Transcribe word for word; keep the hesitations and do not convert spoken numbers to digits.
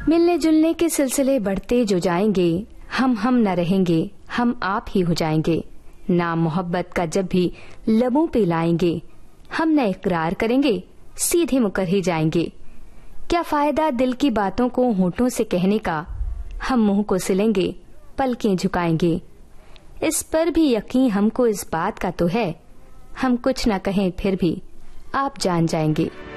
मिलने जुलने के सिलसिले बढ़ते जो जाएंगे, हम हम न रहेंगे, हम आप ही हो जाएंगे। नाम मोहब्बत का जब भी लबों पे लाएंगे, हम न इकरार करेंगे, सीधे मुकर ही जाएंगे। क्या फायदा दिल की बातों को होठों से कहने का, हम मुंह को सिलेंगे, पलकें झुकाएंगे। इस पर भी यकीन हमको इस बात का तो है, हम कुछ न कहें फिर भी आप जान जाएंगे।